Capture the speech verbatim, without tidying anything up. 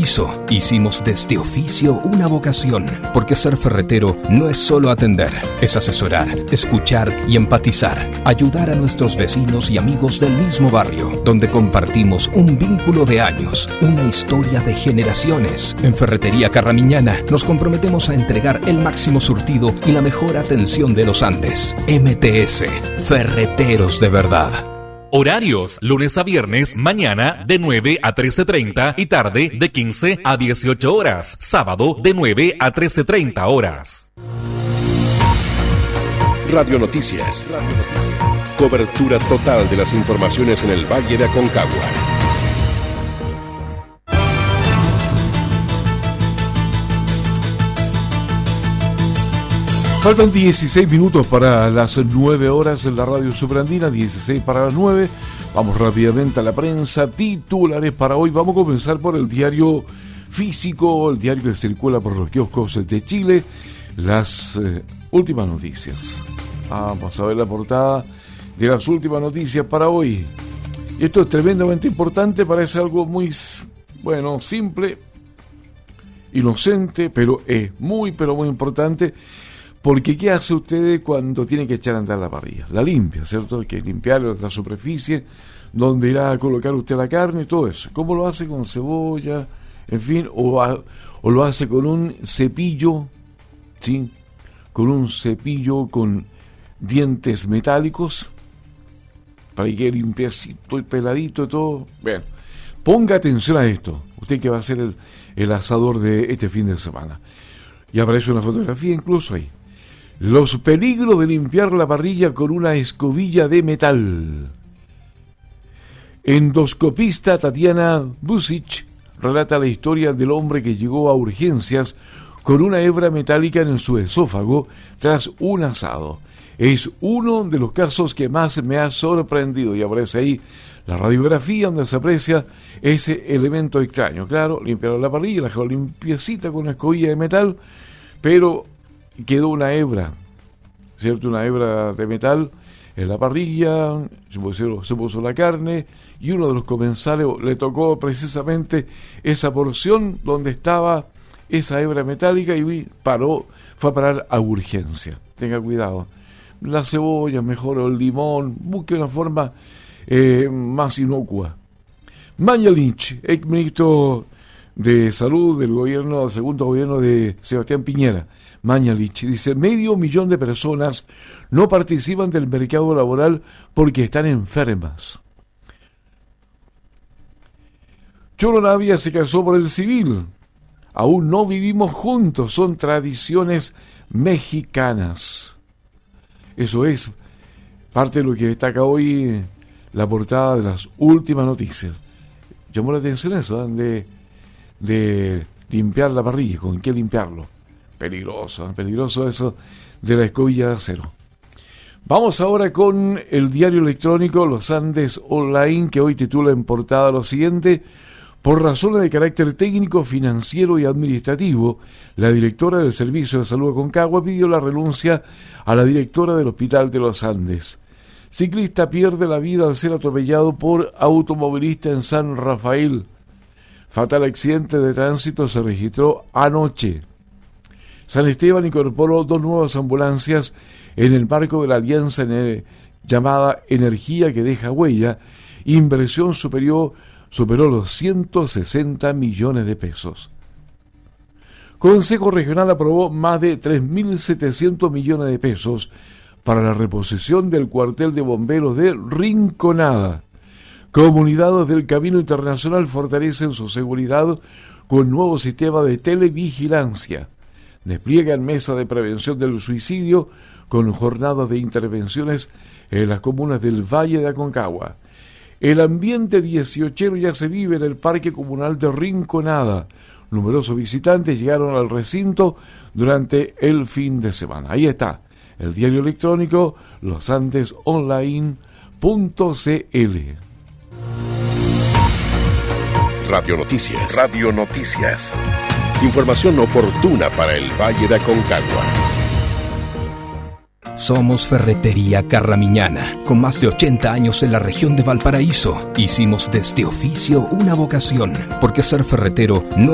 Valparaíso. Hicimos de este oficio una vocación, porque ser ferretero no es solo atender, es asesorar, escuchar y empatizar, ayudar a nuestros vecinos y amigos del mismo barrio, donde compartimos un vínculo de años, una historia de generaciones. En Ferretería Carramiñana nos comprometemos a entregar el máximo surtido y la mejor atención de los Andes. M T S, ferreteros de verdad. Horarios, lunes a viernes, mañana de nueve a trece treinta y tarde de quince a dieciocho horas. Sábado de nueve a trece treinta horas. Radio Noticias. Radio Noticias. Cobertura total de las informaciones en el Valle de Aconcagua. Faltan dieciséis minutos para las nueve horas en la radio superandina, dieciséis para las nueve. Vamos rápidamente a la prensa, titulares para hoy. Vamos a comenzar por el diario físico, el diario que circula por los kioscos de Chile. Las eh, últimas noticias. Vamos a ver la portada de las últimas noticias para hoy. Y esto es tremendamente importante, parece algo muy, bueno, simple, inocente, pero es muy, pero muy importante. Porque ¿qué hace usted cuando tiene que echar a andar la parrilla? La limpia, ¿cierto? Hay que limpiar la superficie donde irá a colocar usted la carne y todo eso. ¿Cómo lo hace? Con cebolla, en fin, o, a, o lo hace con un cepillo, ¿sí? Con un cepillo con dientes metálicos, para que quede limpiecito y peladito y todo. Bien, ponga atención a esto, usted que va a ser el, el asador de este fin de semana. Y aparece una fotografía incluso ahí. Los peligros de limpiar la parrilla con una escobilla de metal. Endoscopista Tatiana Busic relata la historia del hombre que llegó a urgencias con una hebra metálica en su esófago tras un asado. Es uno de los casos que más me ha sorprendido, y aparece ahí la radiografía donde se aprecia ese elemento extraño. Claro, limpiaron la parrilla, la dejaron limpiecita con una escobilla de metal, pero quedó una hebra, ¿cierto? Una hebra de metal en la parrilla, se puso, se puso la carne, y uno de los comensales le tocó precisamente esa porción donde estaba esa hebra metálica y paró, fue a parar a urgencia. Tenga cuidado. La cebolla, mejor el limón, busque una forma eh, más inocua. Mañalich, ex ministro de Salud del gobierno, del segundo gobierno de Sebastián Piñera. Mañalich dice, medio millón de personas no participan del mercado laboral porque están enfermas. Cholo Navia se casó por el civil. Aún no vivimos juntos, son tradiciones mexicanas. Eso es parte de lo que destaca hoy la portada de las últimas noticias. Llamó la atención eso, ¿eh? de, de limpiar la parrilla, ¿con qué limpiarlo? Peligroso, ¿eh? peligroso eso de la escobilla de acero. Vamos ahora con el diario electrónico Los Andes Online, que hoy titula en portada lo siguiente: por razones de carácter técnico, financiero y administrativo, la directora del Servicio de Salud de Aconcagua pidió la renuncia a la directora del Hospital de los Andes. Ciclista pierde la vida al ser atropellado por automovilista en San Rafael. Fatal accidente de tránsito se registró anoche. San Esteban incorporó dos nuevas ambulancias en el marco de la alianza en el, llamada Energía que deja huella. Inversión superior superó los ciento sesenta millones de pesos. Consejo Regional aprobó más de tres mil setecientos millones de pesos para la reposición del cuartel de bomberos de Rinconada. Comunidades del Camino Internacional fortalecen su seguridad con nuevo sistema de televigilancia. Despliegan mesa de prevención del suicidio con jornadas de intervenciones en las comunas del Valle de Aconcagua. El ambiente dieciochero ya se vive en el Parque Comunal de Rinconada. Numerosos visitantes llegaron al recinto durante el fin de semana. Ahí está, el diario electrónico los andes online punto c l. Radio Noticias. Radio Noticias. Información oportuna para el Valle de Aconcagua. Somos Ferretería Carramiñana, con más de ochenta años en la región de Valparaíso. Hicimos de este oficio una vocación, porque ser ferretero no